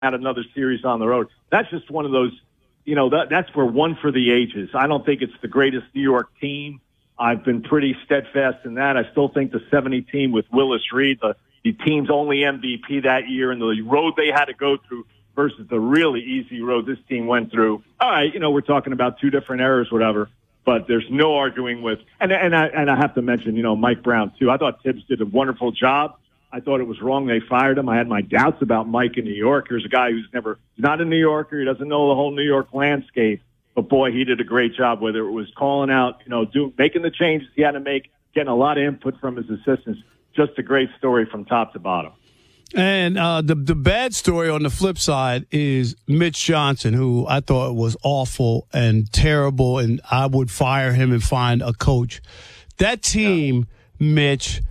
out another series on the road. That's just one of those, that's for one for the ages. I don't think it's the greatest New York team. I've been pretty steadfast in that. I still think the 70 team with Willis Reed, the team's only MVP that year, and the road they had to go through versus the really easy road this team went through. All right, we're talking about two different eras, whatever, but there's no arguing with. And I have to mention, Mike Brown too. I thought Tibbs did a wonderful job. I thought it was wrong they fired him. I had my doubts about Mike in New York. Here's a guy who's not a New Yorker. He doesn't know the whole New York landscape. But boy, he did a great job. Whether it was calling out, making the changes he had to make, getting a lot of input from his assistants. Just a great story from top to bottom. And the bad story on the flip side is Mitch Johnson, who I thought was awful and terrible, and I would fire him and find a coach. That team, Mitch,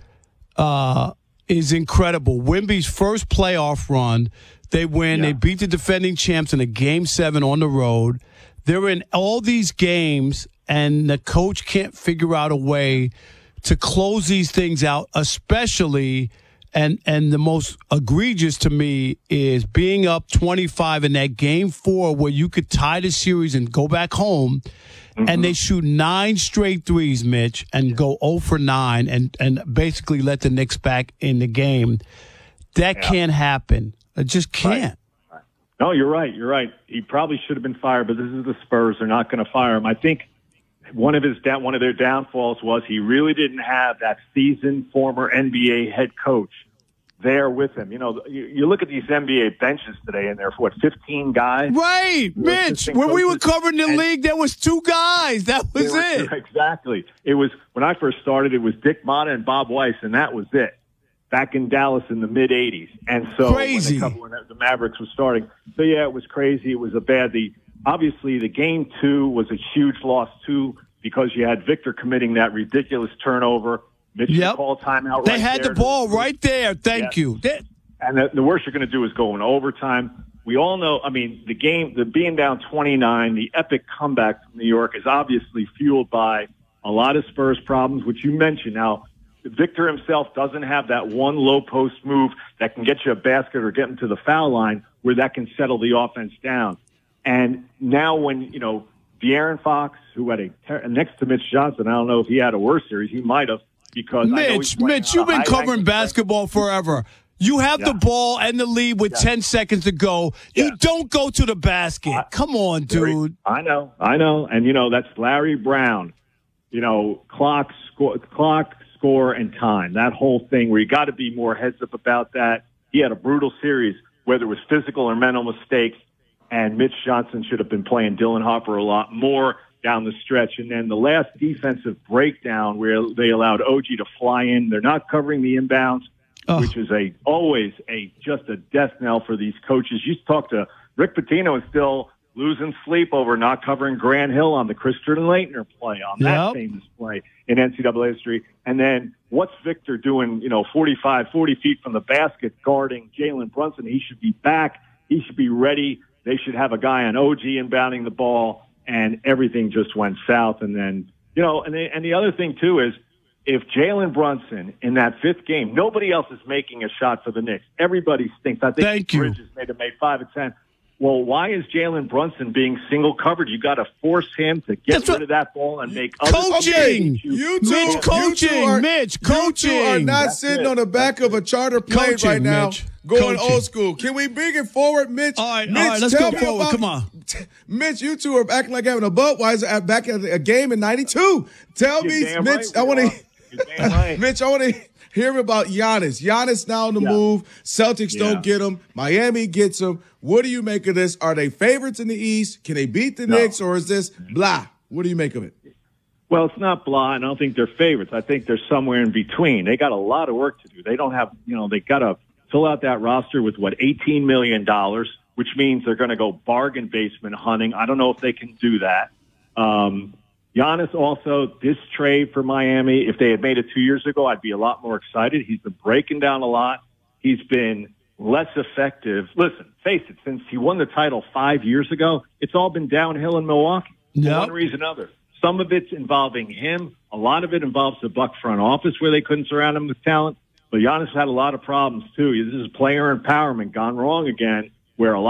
is incredible. Wemby's first playoff run, they win. Yeah. They beat the defending champs in a Game 7 on the road. They're in all these games, and the coach can't figure out a way to close these things out, especially, and the most egregious to me is being up 25 in that Game 4 where you could tie the series and go back home, and they shoot 9 straight threes, Mitch, and go 0 for 9 and basically let the Knicks back in the game. That can't happen. It just can't. Right. No, you're right. You're right. He probably should have been fired, but this is the Spurs. They're not going to fire him. I think one of their downfalls was he really didn't have that seasoned former NBA head coach there with him. You look at these NBA benches today, and they're 15 guys. Right, Mitch. When we were covering the league, there was 2 guys. That was it. Exactly. It was when I first started. It was Dick Motta and Bob Weiss, and that was it. Back in Dallas in the mid '80s, and so crazy. when the Mavericks was starting. So yeah, it was crazy. It was obviously the Game 2 was a huge loss too because you had Victor committing that ridiculous turnover. Mitch called timeout. They had the ball right there. Thank you. And the worst you're going to do is go in overtime. We all know. I mean, the being down 29, the epic comeback from New York is obviously fueled by a lot of Spurs problems, which you mentioned. Now, Victor himself doesn't have that one low post move that can get you a basket or get him to the foul line where that can settle the offense down. And now when, De'Aaron Fox, who had next to Mitch Johnson, I don't know if he had a worse series. He might have because Mitch, you've been covering basketball forever. You have the ball and the lead with 10 seconds to go. You don't go to the basket. Come on, dude. I know. And, that's Larry Brown. Clock, score, and time. That whole thing where you got to be more heads up about that. He had a brutal series, whether it was physical or mental mistakes, and Mitch Johnson should have been playing Dylan Harper a lot more down the stretch. And then the last defensive breakdown where they allowed OG to fly in. They're not covering the inbounds, which is always just a death knell for these coaches. You talk to Rick Pitino is still losing sleep over not covering Grant Hill on the Christian Laettner play, on that famous play in NCAA history. And then what's Victor doing, 40 feet from the basket guarding Jalen Brunson? He should be back. He should be ready. They should have a guy on OG inbounding the ball, and everything just went south. And then, and the other thing, too, is if Jalen Brunson in that 5th game, nobody else is making a shot for the Knicks. Everybody stinks. I think Bridges may have made 5 of 10. Well, why is Jalen Brunson being single covered? You got to force him to get rid of that ball and make coaching. Mitch, coaching. You two are not sitting on the back of a charter plane right now, going old school. Can we bring it forward, Mitch? All right, let's go forward. Come on, Mitch. You two are acting like having a Budweiser back at a game in '92. Tell me, Mitch. I want to. Mitch, I want to hear about Giannis. Giannis now on the move. Celtics don't get him. Miami gets him. What do you make of this? Are they favorites in the East? Can they beat the Knicks, or is this blah? What do you make of it? Well, it's not blah, and I don't think they're favorites. I think they're somewhere in between. They got a lot of work to do. They don't have, they got to fill out that roster with, $18 million, which means they're going to go bargain basement hunting. I don't know if they can do that. Giannis also, this trade for Miami, if they had made it 2 years ago, I'd be a lot more excited. He's been breaking down a lot. He's been less effective. Listen, face it, since he won the title 5 years ago, it's all been downhill in Milwaukee. For one reason or another. Some of it's involving him. A lot of it involves the Buck front office where they couldn't surround him with talent. But Giannis had a lot of problems, too. This is player empowerment gone wrong again. where a